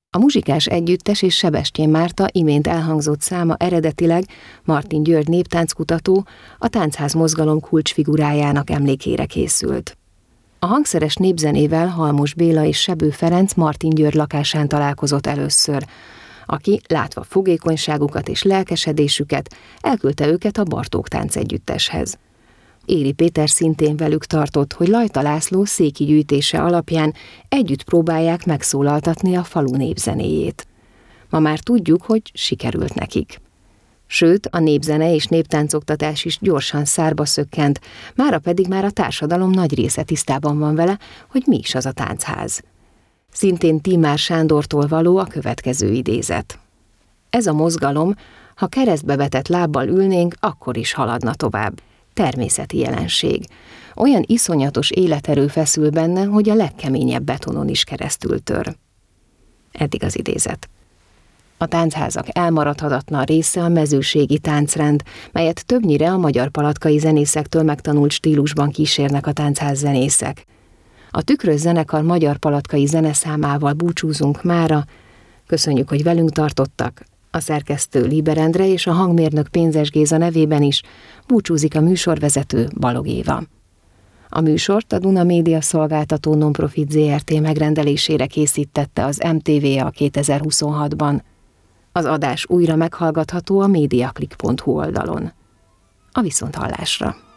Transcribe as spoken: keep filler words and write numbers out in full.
A Muzsikás Együttes és Sebestyén Márta imént elhangzott száma eredetileg Martin György néptánckutató, a táncház mozgalom kulcsfigurájának emlékére készült. A hangszeres népzenével Halmos Béla és Sebő Ferenc Martin György lakásán találkozott először, aki, látva fogékonyságukat és lelkesedésüket, elküldte őket a Bartók Táncegyütteshez. Éri Péter szintén velük tartott, hogy Lajta László széki gyűjtése alapján együtt próbálják megszólaltatni a falu népzenéjét. Ma már tudjuk, hogy sikerült nekik. Sőt, a népzene és néptáncoktatás is gyorsan szárba szökkent, mára pedig már a társadalom nagy része tisztában van vele, hogy mi is az a táncház. Szintén Tímár Sándortól való a következő idézet. Ez a mozgalom, ha keresztbe vetett lábbal ülnénk, akkor is haladna tovább. Természeti jelenség. Olyan iszonyatos életerő feszül benne, hogy a legkeményebb betonon is keresztül tör. Eddig az idézet. A táncházak elmaradhatatlan része a mezőségi táncrend, melyet többnyire a magyar palatkai zenészektől megtanult stílusban kísérnek a táncház zenészek. A Tükrös zenekar magyar palatkai zeneszámával búcsúzunk mára. Köszönjük, hogy velünk tartottak. A szerkesztő Líber Endre és a hangmérnök Pénzes Géza nevében is búcsúzik a műsorvezető Balog Éva. A műsort a Duna Média Szolgáltató Nonprofit zé er té megrendelésére készítette az em té vé a kétezer-huszonhatban. Az adás újra meghallgatható a mediaclick pont hu oldalon. A viszonthallásra!